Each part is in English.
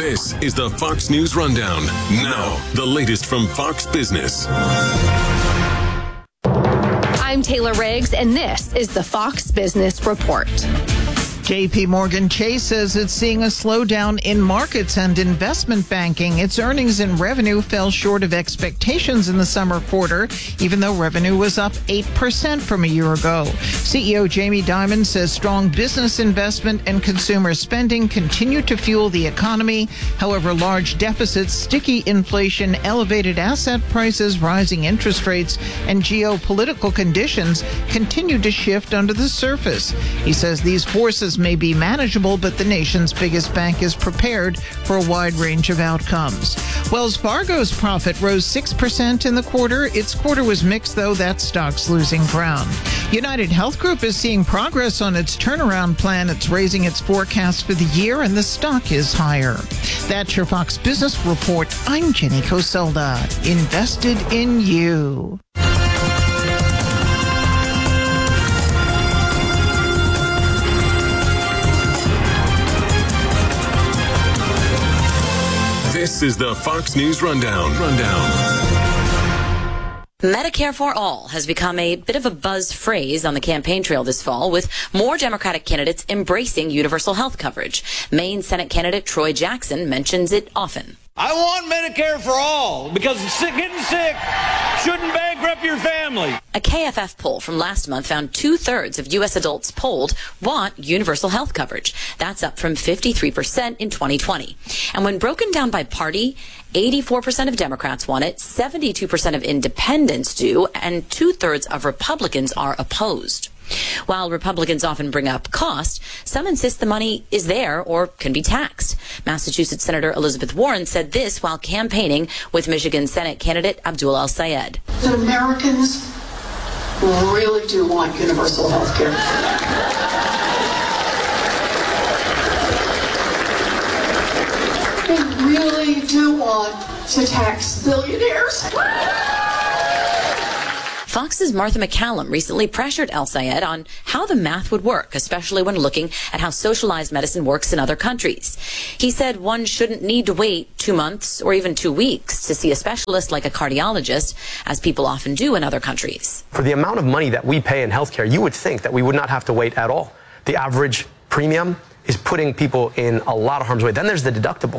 This is the Fox News Rundown. Now, the latest from Fox Business. I'm Taylor Riggs, and this is the Fox Business Report. JP Morgan Chase says it's seeing a slowdown in markets and investment banking. Its earnings and revenue fell short of expectations in the summer quarter, even though revenue was up 8% from a year ago. CEO Jamie Dimon says strong business investment and consumer spending continue to fuel the economy. However, large deficits, sticky inflation, elevated asset prices, rising interest rates, and geopolitical conditions continue to shift under the surface. He says these forces may be manageable, but the nation's biggest bank is prepared for a wide range of outcomes. Wells Fargo's profit rose 6% in the quarter. Its quarter was mixed, though. That stock's losing ground. United Health Group is seeing progress on its turnaround plan. It's raising its forecast for the year, and the stock is higher. That's your Fox Business Report. I'm Jenny Coselda. Invested in you. This is the Fox News Rundown. Medicare for All has become a bit of a buzz phrase on the campaign trail this fall, with more Democratic candidates embracing universal health coverage. Maine Senate candidate Troy Jackson mentions it often. I want Medicare for all because getting sick shouldn't bankrupt your family. A KFF poll from last month found 2/3 of U.S. adults polled want universal health coverage. That's up from 53% in 2020. And when broken down by party, 84% of Democrats want it, 72% of independents do, and 2/3 of Republicans are opposed. While Republicans often bring up cost, some insist the money is there or can be taxed. Massachusetts Senator Elizabeth Warren said this while campaigning with Michigan Senate candidate Abdul El-Sayed. The Americans really do want universal health care. They really do want to tax billionaires. Fox's Martha McCallum recently pressured El-Sayed on how the math would work, especially when looking at how socialized medicine works in other countries. He said one shouldn't need to wait 2 months or even 2 weeks to see a specialist like a cardiologist, as people often do in other countries. For the amount of money that we pay in healthcare, you would think that we would not have to wait at all. The average premium is putting people in a lot of harm's way. Then there's the deductible.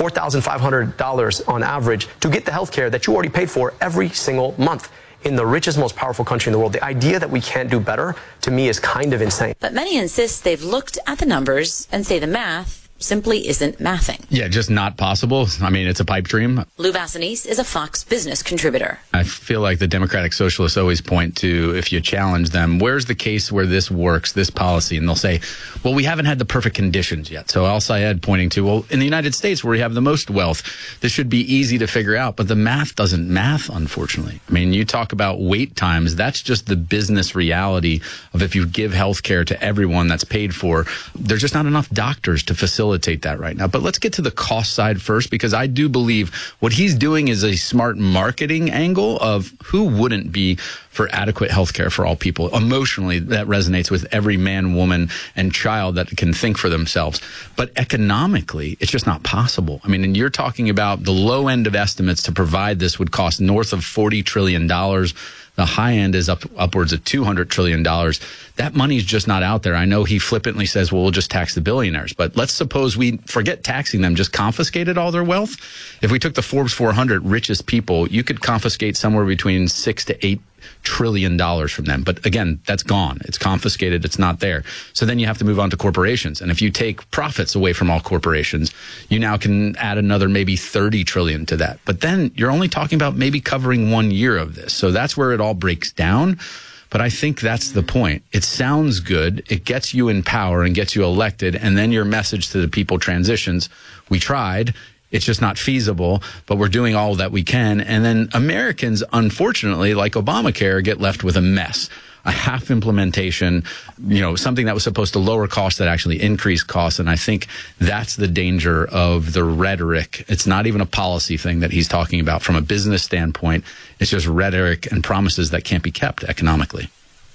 $4,500 on average to get the healthcare that you already paid for every single month. In the richest, most powerful country in the world, the idea that we can't do better, to me, is kind of insane. But many insist they've looked at the numbers and say the math simply isn't mathing. Yeah, just not possible. I mean, it's a pipe dream. Lou Vassanese is a Fox Business contributor. I feel like the Democratic Socialists always point to, if you challenge them, where's the case where this works, this policy? And they'll say, well, we haven't had the perfect conditions yet. So El-Sayed pointing to, well, in the United States where we have the most wealth, this should be easy to figure out. But the math doesn't math, unfortunately. I mean, you talk about wait times. That's just the business reality of if you give health care to everyone that's paid for, there's just not enough doctors to facilitate that right now. But let's get to the cost side first, because I do believe what he's doing is a smart marketing angle of who wouldn't be for adequate health care for all people. Emotionally, that resonates with every man, woman, and child that can think for themselves. But economically, it's just not possible. I mean, and you're talking about the low end of estimates to provide this would cost north of $40 trillion. The high end is upwards of $200 trillion. That money's just not out there. I know he flippantly says, well, we'll just tax the billionaires. But let's suppose we forget taxing them, just confiscated all their wealth. If we took the Forbes 400 richest people, you could confiscate somewhere between $6 to $8 trillion from them. But again, that's gone. It's confiscated. It's not there. So then you have to move on to corporations. And if you take profits away from all corporations, you now can add another maybe 30 trillion to that. But then you're only talking about maybe covering 1 year of this. So that's where it all breaks down. But I think that's the point. It sounds good. It gets you in power and gets you elected. And then your message to the people transitions. We tried. It's just not feasible, but we're doing all that we can. And then Americans, unfortunately, like Obamacare, get left with a mess. A half implementation, something that was supposed to lower costs that actually increased costs. And I think that's the danger of the rhetoric. It's not even a policy thing that he's talking about from a business standpoint. It's just rhetoric and promises that can't be kept economically.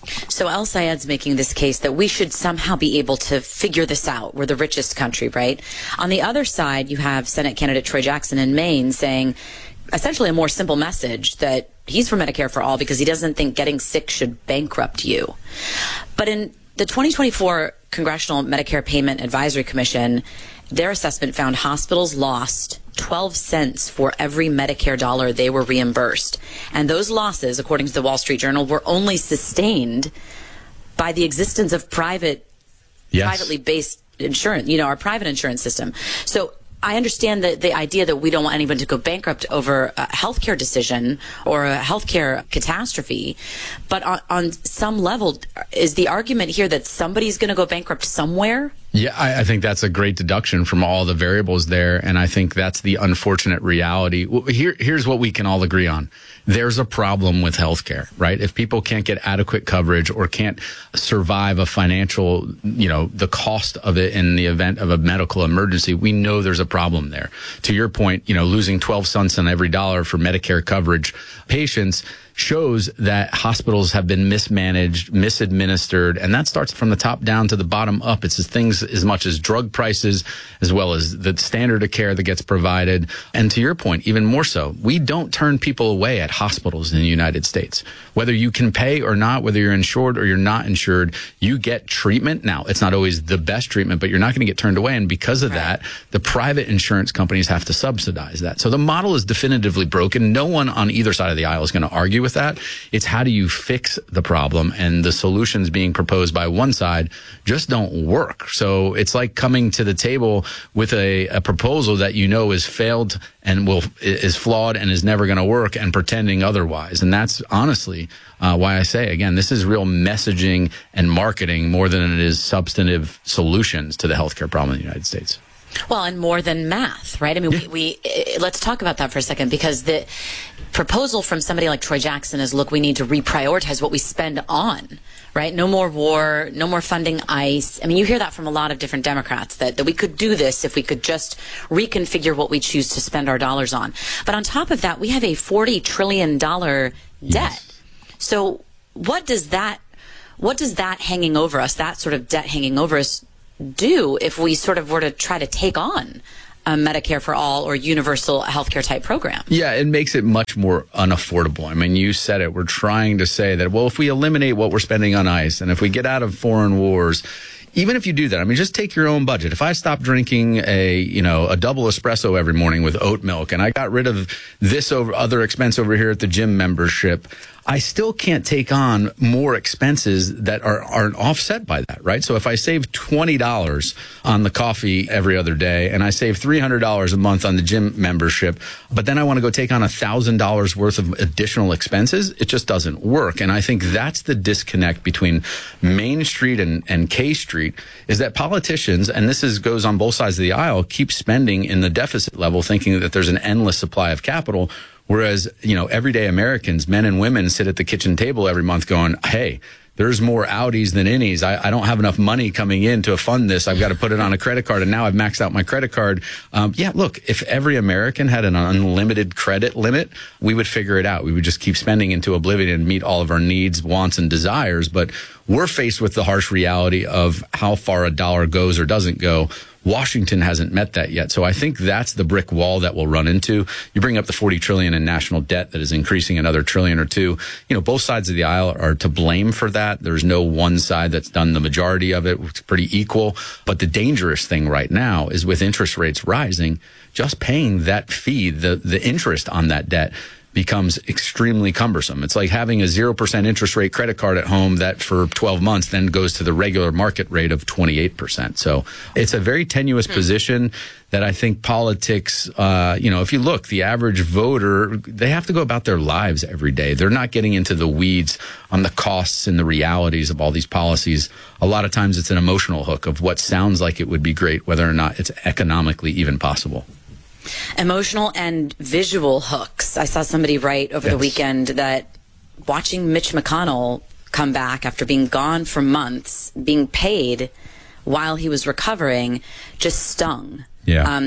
So El Sayed's making this case that we should somehow be able to figure this out. We're the richest country, right? On the other side, you have Senate candidate Troy Jackson in Maine saying essentially a more simple message that he's for Medicare for all because he doesn't think getting sick should bankrupt you. But in the 2024 Congressional Medicare Payment Advisory Commission, their assessment found hospitals lost 12 cents for every Medicare dollar they were reimbursed. And those losses, according to the Wall Street Journal, were only sustained by the existence of privately based insurance, our private insurance system. So I understand the idea that we don't want anyone to go bankrupt over a healthcare decision or a healthcare catastrophe. But on some level, is the argument here that somebody's going to go bankrupt somewhere? Yeah, I think that's a great deduction from all the variables there, and I think that's the unfortunate reality. Here's what we can all agree on. There's a problem with healthcare, right? If people can't get adequate coverage or can't survive a financial, the cost of it in the event of a medical emergency, we know there's a problem there. To your point, losing 12 cents on every dollar for Medicare coverage patients shows that hospitals have been mismanaged, misadministered, and that starts from the top down to the bottom up. It's things as much as drug prices, as well as the standard of care that gets provided. And to your point, even more so, we don't turn people away at hospitals in the United States. Whether you can pay or not, whether you're insured or you're not insured, you get treatment. Now, it's not always the best treatment, but you're not going to get turned away. And because of that, the private insurance companies have to subsidize that. So the model is definitively broken. No one on either side of the aisle is going to argue with that. It's how do you fix the problem, and the solutions being proposed by one side just don't work. So it's like coming to the table with a proposal that is failed and is flawed and is never going to work, and pretending otherwise. And that's honestly why I say, again, this is real messaging and marketing more than it is substantive solutions to the healthcare problem in the United States. Well, and more than math, right? I mean, we let's talk about that for a second, because the proposal from somebody like Troy Jackson is, look, we need to reprioritize what we spend on, right? No more war, no more funding ICE. I mean, you hear that from a lot of different Democrats, that we could do this if we could just reconfigure what we choose to spend our dollars on. But on top of that, we have a $40 trillion debt. Yes. So what does that hanging over us, that sort of debt hanging over us, do if we sort of were to try to take on a Medicare for all or universal healthcare type program? Yeah, it makes it much more unaffordable. I mean, you said it. We're trying to say that, well, if we eliminate what we're spending on ICE and if we get out of foreign wars, even if you do that, I mean, just take your own budget. If I stopped drinking a double espresso every morning with oat milk and I got rid of this other expense over here at the gym membership, I still can't take on more expenses that aren't offset by that, right? So if I save $20 on the coffee every other day and I save $300 a month on the gym membership, but then I want to go take on $1,000 worth of additional expenses, it just doesn't work. And I think that's the disconnect between Main Street and K Street, is that politicians, and this goes on both sides of the aisle, keep spending in the deficit level, thinking that there's an endless supply of capital. Whereas, everyday Americans, men and women, sit at the kitchen table every month going, hey, there's more Audis than innies. I don't have enough money coming in to fund this. I've got to put it on a credit card, and now I've maxed out my credit card. Look, if every American had an unlimited credit limit, we would figure it out. We would just keep spending into oblivion and meet all of our needs, wants, and desires. But we're faced with the harsh reality of how far a dollar goes or doesn't go. Washington hasn't met that yet. So I think that's the brick wall that we'll run into. You bring up the $40 trillion in national debt that is increasing another trillion or two. Both sides of the aisle are to blame for that. There's no one side that's done the majority of it. It's pretty equal. But the dangerous thing right now is, with interest rates rising, just paying that fee, the interest on that debt, becomes extremely cumbersome. It's like having a 0% interest rate credit card at home that for 12 months then goes to the regular market rate of 28%. So it's a very tenuous position that I think politics, if you look, the average voter, they have to go about their lives every day. They're not getting into the weeds on the costs and the realities of all these policies. A lot of times it's an emotional hook of what sounds like it would be great, whether or not it's economically even possible. Emotional and visual hooks. I saw somebody write over the weekend that watching Mitch McConnell come back after being gone for months, being paid while he was recovering, just stung. Yeah.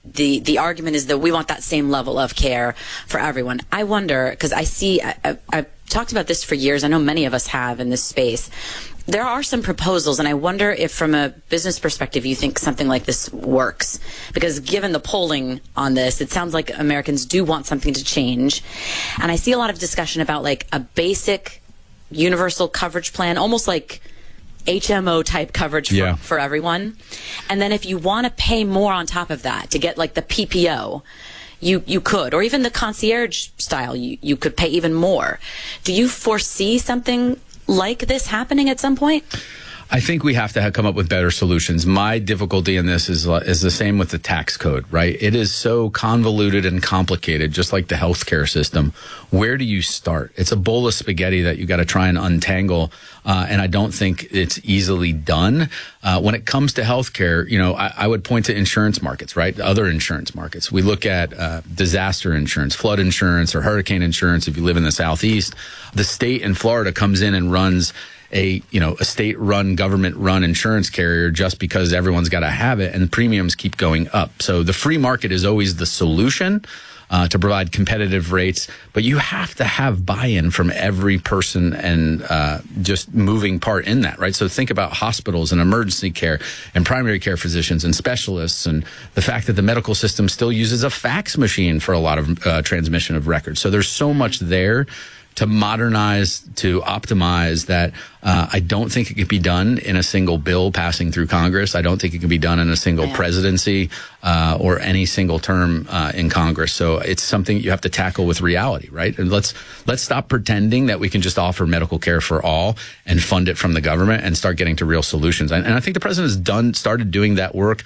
the argument is that we want that same level of care for everyone. I wonder, because I've talked about this for years. I know many of us have in this space. There are some proposals, and I wonder if from a business perspective you think something like this works. Because given the polling on this, it sounds like Americans do want something to change. And I see a lot of discussion about like a basic universal coverage plan, almost like HMO type coverage for everyone. And then if you want to pay more on top of that to get like the PPO, you could, or even the concierge style, you could pay even more. Do you foresee something like this happening at some point? I think we have to come up with better solutions. My difficulty in this is the same with the tax code, right? It is so convoluted and complicated, just like the healthcare system. Where do you start? It's a bowl of spaghetti that you got to try and untangle, and I don't think it's easily done. When it comes to healthcare, I would point to insurance markets, right? Other insurance markets. We look at disaster insurance, flood insurance, or hurricane insurance. If you live in the Southeast, the state in Florida comes in and runs a state-run, government-run insurance carrier just because everyone's got to have it, and the premiums keep going up. So the free market is always the solution to provide competitive rates, but you have to have buy-in from every person and just moving part in that, right? So think about hospitals and emergency care and primary care physicians and specialists, and the fact that the medical system still uses a fax machine for a lot of transmission of records. So there's so much there to modernize, to optimize that I don't think it could be done in a single bill passing through Congress. I don't think it can be done in a single presidency or any single term in Congress. So it's something you have to tackle with reality, right? And let's stop pretending that we can just offer medical care for all and fund it from the government and start getting to real solutions. And I think the president has started doing that work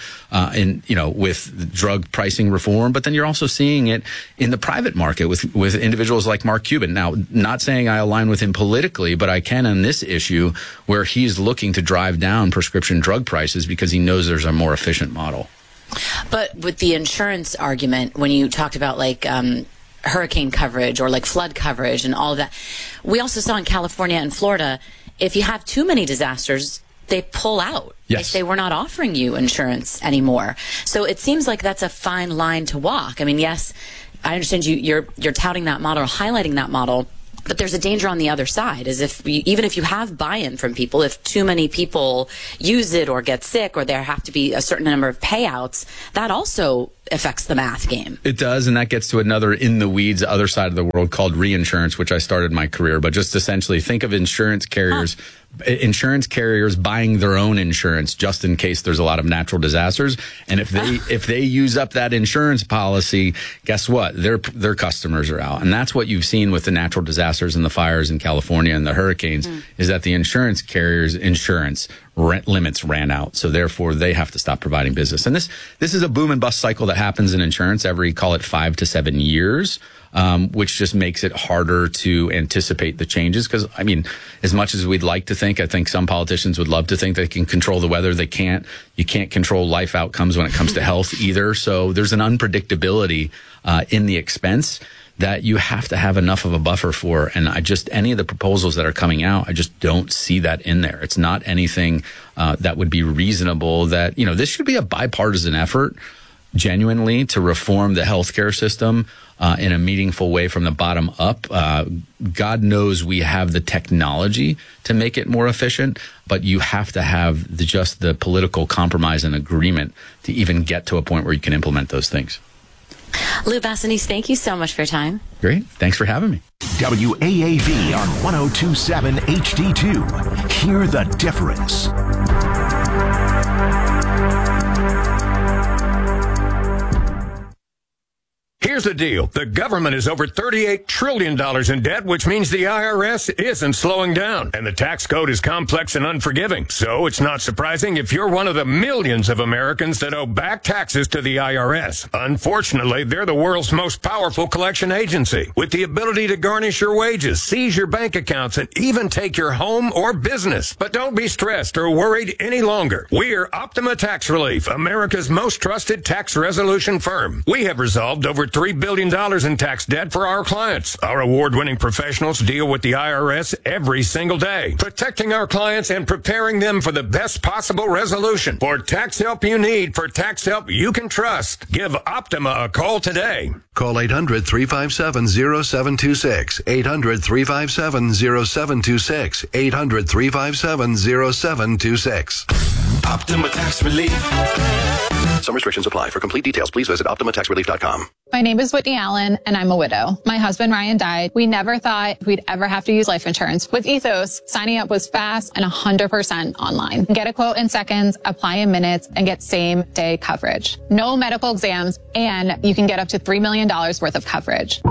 with drug pricing reform, but then you're also seeing it in the private market with individuals like Mark Cuban. Now, not saying I align with him politically, but I can on this issue where he's looking to drive down prescription drug prices because he knows there's a more efficient model. But with the insurance argument, when you talked about like hurricane coverage or like flood coverage and all of that, we also saw in California and Florida, if you have too many disasters, they pull out. Yes. They say, we're not offering you insurance anymore. So it seems like that's a fine line to walk. I mean, yes, I understand you're touting that model or highlighting that model. But there's a danger on the other side, is even if you have buy-in from people, if too many people use it or get sick or there have to be a certain number of payouts, that also affects the math game. It does, and that gets to another in-the-weeds other side of the world called reinsurance, which I started my career. But just essentially think of insurance carriers buying their own insurance just in case there's a lot of natural disasters. And if they use up that insurance policy, guess what? Their customers are out. And that's what you've seen with the natural disasters and the fires in California and the hurricanes, is that the insurance carriers' insurance limits ran out. So therefore they have to stop providing business. And this is a boom and bust cycle that happens in insurance every, call it 5 to 7 years. Which just makes it harder to anticipate the changes. Because, I mean, as much as we'd like to think, I think some politicians would love to think they can control the weather. They can't. You can't control life outcomes when it comes to health either. So there's an unpredictability in the expense that you have to have enough of a buffer for. And any of the proposals that are coming out, I just don't see that in there. It's not anything that would be reasonable. That, this should be a bipartisan effort, genuinely, to reform the healthcare system in a meaningful way from the bottom up. God knows we have the technology to make it more efficient, but you have to have just the political compromise and agreement to even get to a point where you can implement those things. Lou Bassanese, thank you so much for your time. Great. Thanks for having me. WAAV on 102.7 HD2. Hear the difference. Here's the deal. The government is over $38 trillion in debt, which means the IRS isn't slowing down. And the tax code is complex and unforgiving. So it's not surprising if you're one of the millions of Americans that owe back taxes to the IRS. Unfortunately, they're the world's most powerful collection agency, with the ability to garnish your wages, seize your bank accounts, and even take your home or business. But don't be stressed or worried any longer. We're Optima Tax Relief, America's most trusted tax resolution firm. We have resolved over $3 $3 billion in tax debt for our clients. Our award-winning professionals deal with the IRS every single day, protecting our clients and preparing them for the best possible resolution. For tax help you need, for tax help you can trust, give Optima a call today. Call 800-357-0726. 800-357-0726. 800-357-0726. Optima Tax Relief. Some restrictions apply. For complete details, please visit OptimaTaxRelief.com. My name is Whitney Allen, and I'm a widow. My husband, Ryan, died. We never thought we'd ever have to use life insurance. With Ethos, signing up was fast and 100% online. Get a quote in seconds, apply in minutes, and get same-day coverage. No medical exams, and you can get up to $3 million worth of coverage.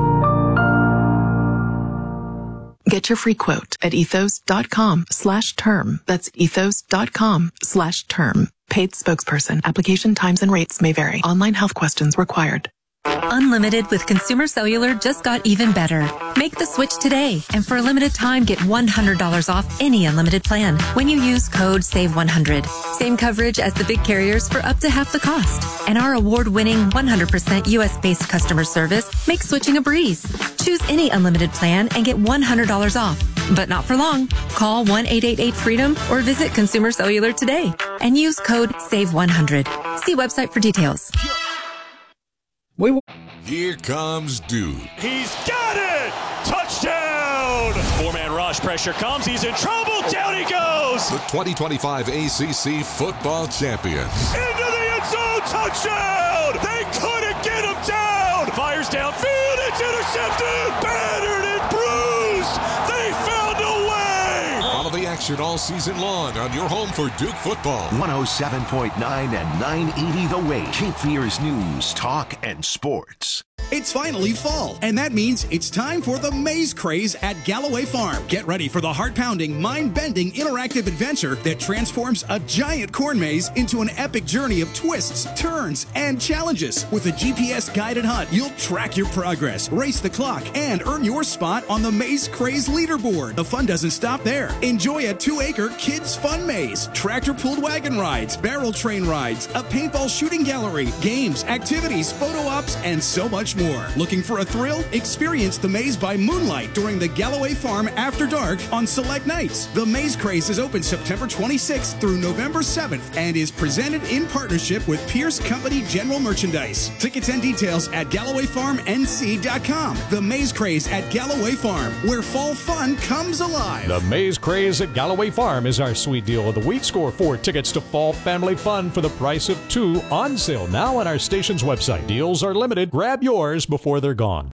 Get your free quote at ethos.com/term. That's ethos.com/term. Paid spokesperson. Application times and rates may vary. Online health questions required. Unlimited with Consumer Cellular just got even better. Make the switch today, and for a limited time, get $100 off any unlimited plan when you use code SAVE100. Same coverage as the big carriers for up to half the cost. And our award-winning 100% U.S.-based customer service makes switching a breeze. Choose any unlimited plan and get $100 off. But not for long. Call 1-888-FREEDOM or visit Consumer Cellular today and use code SAVE100. See website for details. Here comes Dude. He's got it! Touchdown! Four-man rush pressure comes. He's in trouble. Down he goes! The 2025 ACC football champions. Into the end zone. Touchdown! They couldn't get him down! Fires downfield. It's intercepted! Battered and bruised! They found a way! Follow the action all season long on your home for Duke football. 107.9 and 980 The Wave. Cape Fear's news, talk, and sports. It's finally fall, and that means it's time for the Maze Craze at Galloway Farm. Get ready for the heart-pounding, mind-bending, interactive adventure that transforms a giant corn maze into an epic journey of twists, turns, and challenges. With a GPS-guided hunt, you'll track your progress, race the clock, and earn your spot on the Maze Craze leaderboard. The fun doesn't stop there. Enjoy a 2-acre kids' fun maze, tractor-pulled wagon rides, barrel train rides, a paintball shooting gallery, games, activities, photo ops, and so much more. Looking for a thrill? Experience the maze by moonlight during the Galloway Farm After Dark on select nights. The Maze Craze is open September 26th through November 7th and is presented in partnership with Pierce Company General Merchandise. Tickets and details at GallowayFarmNC.com. The Maze Craze at Galloway Farm, where fall fun comes alive. The Maze Craze at Galloway Farm is our sweet deal of the week. Score 4 tickets to fall family fun for the price of 2 on sale now on our station's website. Deals are limited. Grab yours before they're gone.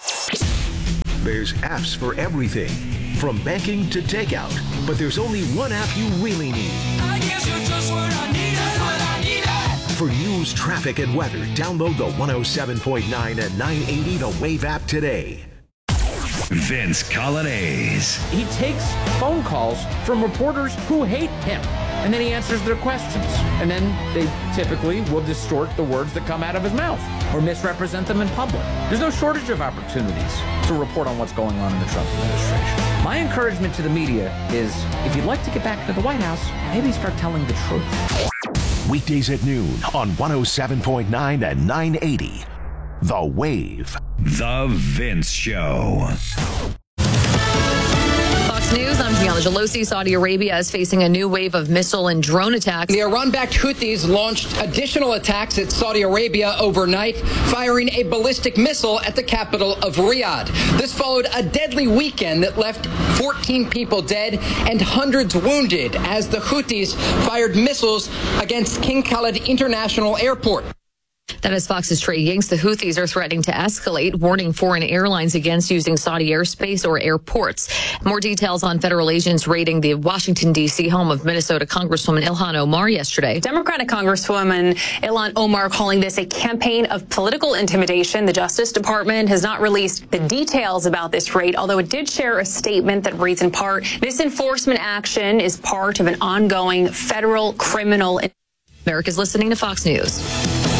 There's apps for everything, from banking to takeout. But there's only one app you really need. I guess you're just what I need. For news, traffic, and weather, download the 107.9 and 980 The Wave app today. Vince Coglianese. He takes phone calls from reporters who hate him, and then he answers their questions. And then they typically will distort the words that come out of his mouth or misrepresent them in public. There's no shortage of opportunities to report on what's going on in the Trump administration. My encouragement to the media is, if you'd like to get back into the White House, maybe start telling the truth. Weekdays at noon on 107.9 and 980 The Wave. The Vince Show. Fox News, I'm Gianna Gelosi. Saudi Arabia is facing a new wave of missile and drone attacks. The Iran-backed Houthis launched additional attacks at Saudi Arabia overnight, firing a ballistic missile at the capital of Riyadh. This followed a deadly weekend that left 14 people dead and hundreds wounded as the Houthis fired missiles against King Khalid International Airport. That is Fox's Trey Yingst. The Houthis are threatening to escalate, warning foreign airlines against using Saudi airspace or airports. More details on federal agents raiding the Washington, D.C. home of Minnesota Congresswoman Ilhan Omar yesterday. Democratic Congresswoman Ilhan Omar calling this a campaign of political intimidation. The Justice Department has not released the details about this raid, although it did share a statement that reads in part, this enforcement action is part of an ongoing federal criminal. America's listening to Fox News.